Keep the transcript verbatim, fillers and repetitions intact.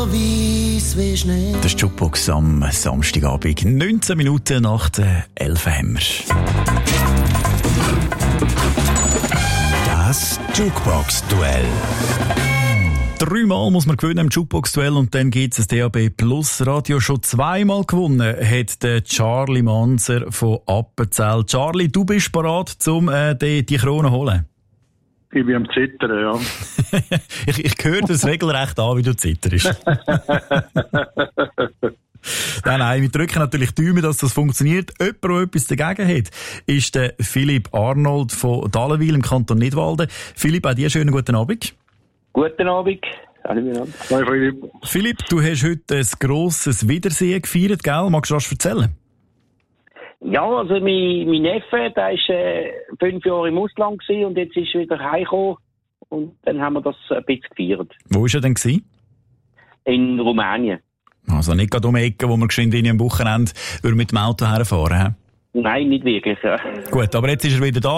Das ist die Jukebox am Samstagabend. neunzehn Minuten nach der elf haben wir. Das Jukebox-Duell. Dreimal muss man gewinnen im Jukebox-Duell und dann gibt es das D A B Plus Radio. Schon zweimal gewonnen hat der Charlie Manser von Appenzell. Charlie, du bist bereit, um äh, die, die Krone zu holen? Ich bin am Zittern, ja. ich, ich höre das regelrecht an, wie du zitterst. Nein, nein, wir drücken natürlich die Daumen, dass das funktioniert. Jemand, der etwas dagegen hat, ist der Philipp Arnold von Dallenwil im Kanton Nidwalden. Philipp, auch dir schönen guten Abend. Guten Abend. Hallo, Philipp. Philipp, du hast heute ein grosses Wiedersehen gefeiert, gell? Magst du was erzählen? Ja, also mein, mein Neffe, der war äh, fünf Jahre im Ausland gewesen und jetzt ist er wieder heimgekommen und dann haben wir das ein bisschen gefeiert. Wo war er denn gewesen? In Rumänien. Also nicht gerade um die Ecke, wo wir geschwind am Wochenende mit dem Auto herfahren. Nein, nicht wirklich. Ja. Gut, aber jetzt ist er wieder da.